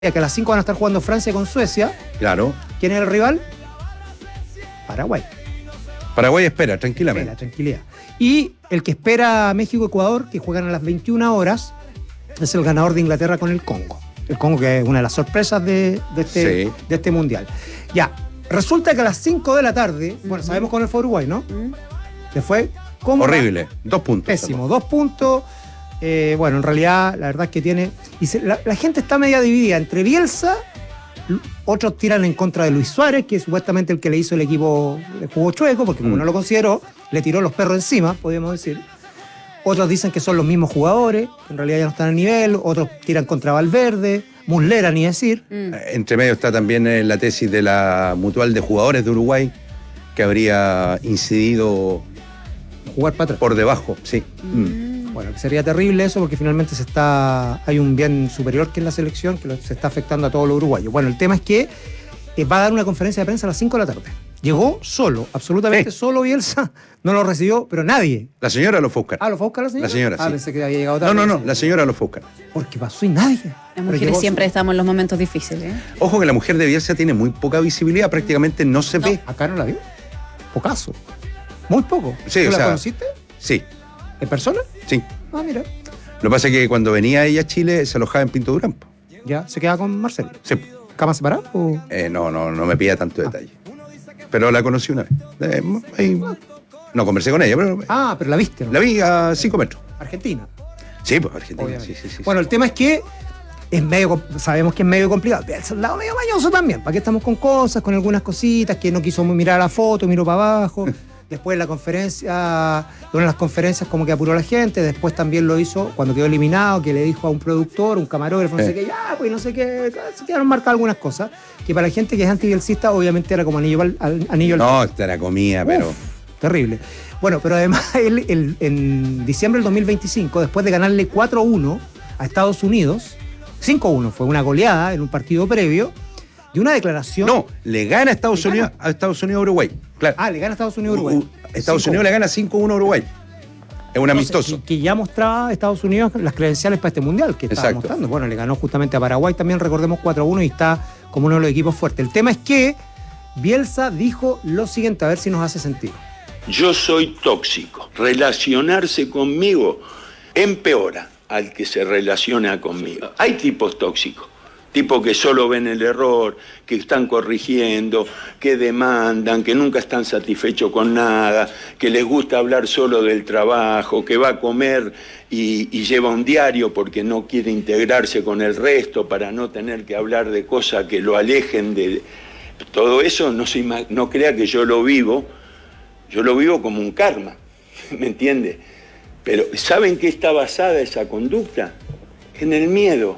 que a las 5 van a estar jugando Francia con Suecia. Claro. ¿Quién es el rival? Paraguay. Paraguay espera, tranquilamente. La tranquilidad. Y el que espera a México-Ecuador, que juegan a las 21 horas, es el ganador de Inglaterra con el Congo. El Congo, que es una de las sorpresas de este mundial. Ya, resulta que a las 5 de la tarde, bueno, sabemos con el fue Uruguay, ¿no? Le fue como horrible, 2 puntos. Pésimo, 2 puntos. Bueno, en realidad, la verdad es que tiene... La gente está media dividida entre Bielsa, otros tiran en contra de Luis Suárez, que es supuestamente el que le hizo el equipo, le jugó chueco, porque como no lo consideró, le tiró los perros encima, podríamos decir. Otros dicen que son los mismos jugadores, que en realidad ya no están al nivel. Otros tiran contra Valverde, Muslera, ni decir. Entre medio está también la tesis de la Mutual de Jugadores de Uruguay, que habría incidido jugar para atrás. Por debajo, sí. Bueno, que sería terrible eso, porque finalmente hay un bien superior que es la selección, que se está afectando a todos los uruguayos. Bueno, el tema es que va a dar una conferencia de prensa a las 5 de la tarde. Llegó solo, absolutamente solo Bielsa, no lo recibió, pero nadie. La señora lo fue a buscar. ¿Lo fue a buscar la señora? La señora, sí. Pensé que había llegado tarde. No, la señora lo fue a buscar. Porque pasó y nadie. Las mujeres siempre estamos en los momentos difíciles. Ojo que la mujer de Bielsa tiene muy poca visibilidad, prácticamente no se ve. Acá no la vi. Pocaso. Muy poco. Sí, ¿Tú la conociste? Sí. ¿En persona? Sí. Mira. Lo que pasa es que cuando venía ella a Chile se alojaba en Pinto Durán. ¿Ya? ¿Se quedaba con Marcelo? Sí. ¿Cama separada? O... No me pida tanto detalle. Pero la conocí una vez. No conversé con ella, pero... pero la viste, ¿no? La vi a 5 metros. ¿Argentina? Sí, pues Argentina. Sí. Bueno, el tema es que sabemos que es medio complicado. Es un lado medio mañoso también. ¿Para qué estamos con cosas, con algunas cositas, que no quiso mirar la foto, miró para abajo? Después la conferencia, una de las conferencias como que apuró a la gente. Después también lo hizo cuando quedó eliminado, que le dijo a un productor, un camarógrafo, no sé qué, no sé qué, se quedaron marcadas algunas cosas. Que para la gente que es antibielcista, obviamente era como anillo al... No, te la comía, pero... Terrible. Bueno, pero además él en diciembre del 2025, después de ganarle 4-1 a Estados Unidos, 5-1 fue una goleada en un partido previo, de una declaración... No, le gana a Estados Unidos a Uruguay. Claro. Le gana a Estados Unidos a Uruguay. Estados Unidos le gana 5-1 a Uruguay. Es un amistoso. Que ya mostraba a Estados Unidos las credenciales para este mundial que estaba mostrando. Bueno, le ganó justamente a Paraguay también, recordemos, 4-1 y está como uno de los equipos fuertes. El tema es que Bielsa dijo lo siguiente, a ver si nos hace sentido. Yo soy tóxico. Relacionarse conmigo empeora al que se relaciona conmigo. Hay tipos tóxicos. Tipos que solo ven el error, que están corrigiendo, que demandan, que nunca están satisfechos con nada, que les gusta hablar solo del trabajo, que va a comer y lleva un diario porque no quiere integrarse con el resto para no tener que hablar de cosas que lo alejen de... Todo eso no crea que yo lo vivo como un karma, ¿me entiende? Pero ¿saben qué está basada esa conducta? En el miedo.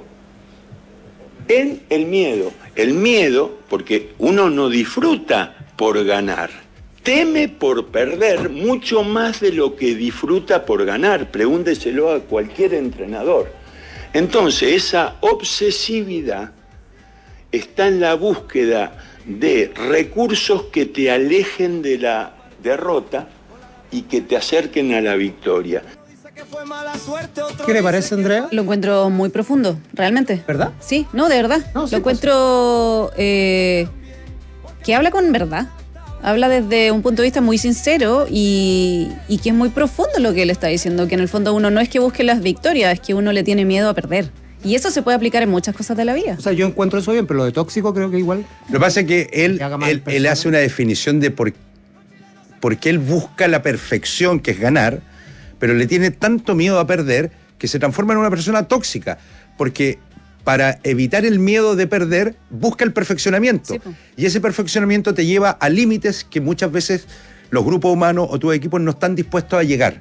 En el miedo. El miedo, porque uno no disfruta por ganar. Teme por perder mucho más de lo que disfruta por ganar. Pregúnteselo a cualquier entrenador. Entonces, esa obsesividad está en la búsqueda de recursos que te alejen de la derrota y que te acerquen a la victoria. ¿Qué le parece, Andrea? Lo encuentro muy profundo, realmente. ¿Verdad? Sí, no, de verdad. No, sí, lo encuentro que habla con verdad. Habla desde un punto de vista muy sincero y que es muy profundo lo que él está diciendo, que en el fondo uno no es que busque las victorias, es que uno le tiene miedo a perder. Y eso se puede aplicar en muchas cosas de la vida. O sea, yo encuentro eso bien, pero lo de tóxico creo que igual... Lo que pasa es que él hace una definición de por qué él busca la perfección, que es ganar, pero le tiene tanto miedo a perder que se transforma en una persona tóxica, porque para evitar el miedo de perder, busca el perfeccionamiento. Sí, y ese perfeccionamiento te lleva a límites que muchas veces los grupos humanos o tus equipos no están dispuestos a llegar.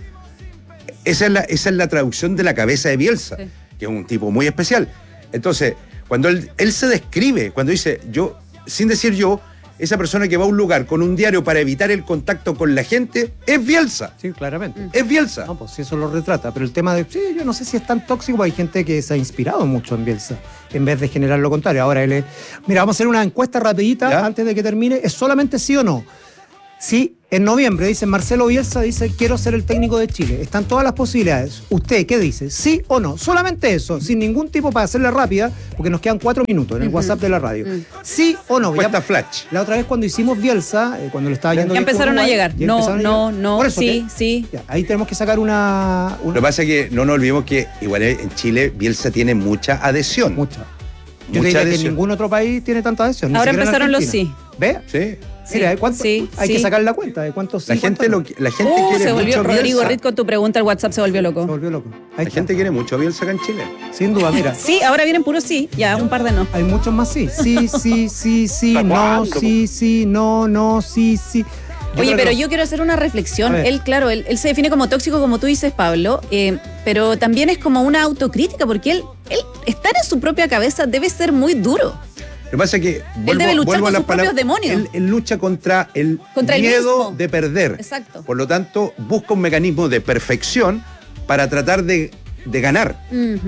Esa es la traducción de la cabeza de Bielsa, que es un tipo muy especial. Entonces, cuando él se describe, cuando dice, yo, sin decir yo, esa persona que va a un lugar con un diario para evitar el contacto con la gente, es Bielsa. Sí, claramente. Es Bielsa. No, pues sí, eso lo retrata. Pero el tema de, yo no sé si es tan tóxico, hay gente que se ha inspirado mucho en Bielsa, en vez de generar lo contrario. Ahora él es... Mira, vamos a hacer una encuesta rapidita antes de que termine. ¿Es solamente sí o no? Sí, en noviembre, dice Marcelo Bielsa, dice, quiero ser el técnico de Chile. Están todas las posibilidades. ¿Usted qué dice? ¿Sí o no? Solamente eso, sin ningún tipo para hacerle rápida, porque nos quedan 4 minutos en el WhatsApp de la radio. ¿Sí o no? Cuesta flash. La otra vez cuando hicimos Bielsa, cuando le estaba yendo... Ya empezaron a llegar. No, Por eso, sí. Ya, ahí tenemos que sacar una... Lo que pasa es que no nos olvidemos que igual en Chile Bielsa tiene mucha adhesión. Yo diría que ningún otro país tiene tanta adhesión. Ahora empezaron los sí. ¿Ve? Sí. Mira, hay que sacar la cuenta de cuántos sí. La gente quiere se volvió mucho Rodrigo Bielsa. Rit con tu pregunta, el WhatsApp se volvió loco. Se volvió loco. La gente quiere mucho a Bielsa acá en Chile. Sin duda, mira. Sí, ahora vienen puros sí, ya un par de no. Hay muchos más sí. Sí, no, sí, no, sí. Oye, pero yo quiero hacer una reflexión. Él, claro, él se define como tóxico, como tú dices, Pablo, pero también es como una autocrítica, porque él estar en su propia cabeza debe ser muy duro. Lo que pasa es que él debe luchar con sus propios demonios. Él lucha contra el miedo de perder. Exacto. Por lo tanto, busca un mecanismo de perfección para tratar de ganar.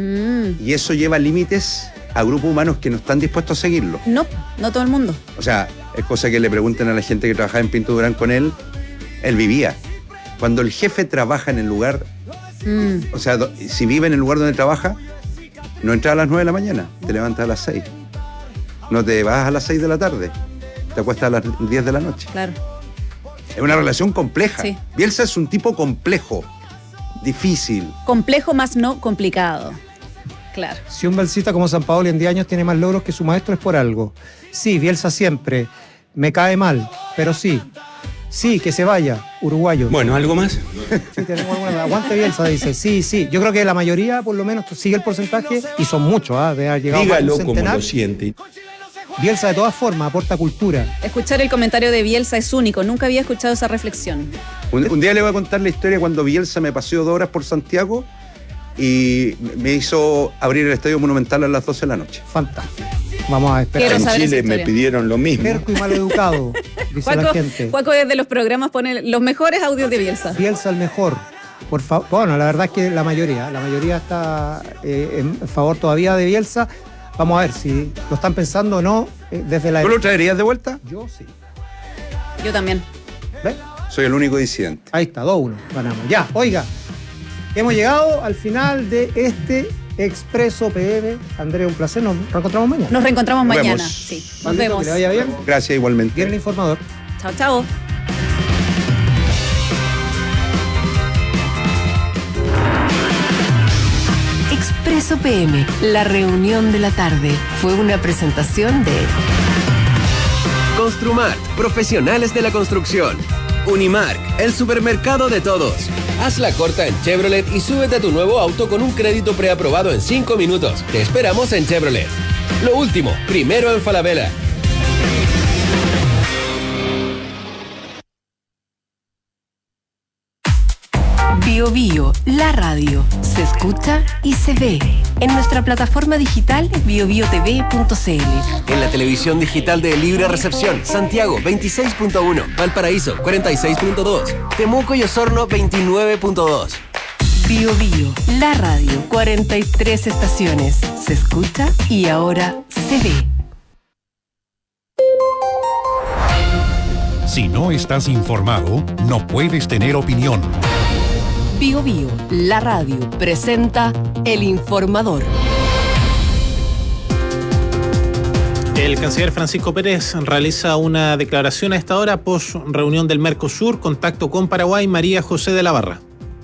Y eso lleva límites a grupos humanos que no están dispuestos a seguirlo. No todo el mundo. O sea, es cosa que le pregunten a la gente que trabajaba en Pinto Durán con él. Él vivía. Cuando el jefe trabaja en el lugar, o sea, si vive en el lugar donde trabaja, no entra a las 9 de la mañana, te levantas a las 6. No te vas a las 6 de la tarde, te acuestas a las 10 de la noche. Claro. Es una relación compleja. Sí. Bielsa es un tipo complejo, difícil. Complejo más no complicado. Claro. Si un balsista como San Paolo en 10 años tiene más logros que su maestro es por algo. Sí, Bielsa siempre. Me cae mal, pero sí. Sí, que se vaya, uruguayo. Bueno, ¿algo más? Sí, tenemos alguna. Aguante Bielsa, dice. Sí. Yo creo que la mayoría, por lo menos, sigue el porcentaje, y son muchos, de haber llegado Dígalo a un centenar. como lo siente. Bielsa, de todas formas, aporta cultura. Escuchar el comentario de Bielsa es único. Nunca había escuchado esa reflexión. Un día le voy a contar la historia cuando Bielsa me paseó 2 horas por Santiago y me hizo abrir el Estadio Monumental a las 12 de la noche. Fantástico. Vamos a esperar. Quiero En saber Chile esa me historia. pidieron lo mismo. Terco y maleducado, dice la gente. Juaco desde los programas pone los mejores audios de Bielsa. Bielsa el mejor. Por favor, bueno, la verdad es que la mayoría está en favor todavía de Bielsa. Vamos a ver si lo están pensando o no desde la... ¿Tú lo traerías de vuelta? Yo sí. Yo también. ¿Ves? Soy el único disidente. Ahí está, 2-1, ganamos. Ya, oiga, hemos llegado al final de este Expreso PM. Andrea, un placer, nos reencontramos mañana. Nos reencontramos Nos mañana. vemos. Sí. Nos Pablito, vemos. que le vaya bien. Gracias igualmente. Bien el informador. Chao. Expreso PM, la reunión de la tarde, fue una presentación de Construmart, profesionales de la construcción. Unimark, el supermercado de todos. Haz la corta en Chevrolet y súbete a tu nuevo auto con un crédito preaprobado en 5 minutos. Te esperamos en Chevrolet. Lo último, primero en Falabella. Bio Bio, la radio. Se escucha y se ve. En nuestra plataforma digital biobiotv.cl. En la televisión digital de Libre Recepción, Santiago 26.1, Valparaíso 46.2, Temuco y Osorno 29.2. Bio Bio, la radio. 43 estaciones. Se escucha y ahora se ve. Si no estás informado, no puedes tener opinión. Bio Bio, la radio, presenta El Informador. El canciller Francisco Pérez realiza una declaración a esta hora post reunión del Mercosur, contacto con Paraguay. María José de la Barra.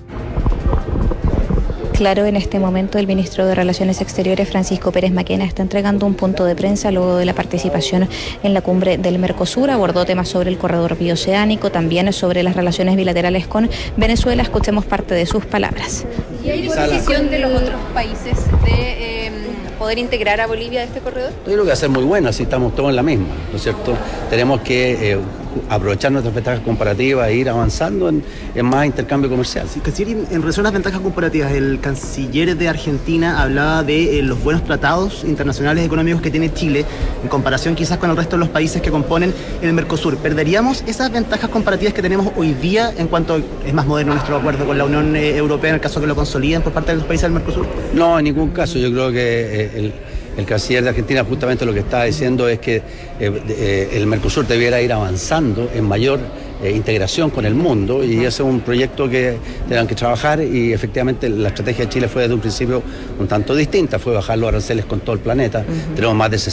Claro, en este momento el ministro de Relaciones Exteriores, Francisco Pérez Maquena, está entregando un punto de prensa luego de la participación en la cumbre del Mercosur. Abordó temas sobre el corredor bioceánico, también sobre las relaciones bilaterales con Venezuela. Escuchemos parte de sus palabras. ¿Y hay disposición de los otros países de poder integrar a Bolivia a este corredor? Yo creo que va a ser muy bueno, así estamos todos en la misma, ¿no es cierto? Tenemos que aprovechar nuestras ventajas comparativas e ir avanzando en más intercambio comercial. Sí, canciller, en relación a las ventajas comparativas, el canciller de Argentina hablaba de los buenos tratados internacionales económicos que tiene Chile en comparación quizás con el resto de los países que componen el Mercosur. ¿Perderíamos esas ventajas comparativas que tenemos hoy día en cuanto es más moderno nuestro acuerdo con la Unión Europea en el caso que lo consoliden por parte de los países del Mercosur? No, en ningún caso. Yo creo que el canciller de Argentina justamente lo que está diciendo es que el Mercosur debiera ir avanzando en mayor integración con el mundo, y ese es un proyecto que tengan que trabajar, y efectivamente la estrategia de Chile fue desde un principio un tanto distinta, fue bajar los aranceles con todo el planeta. Tenemos más de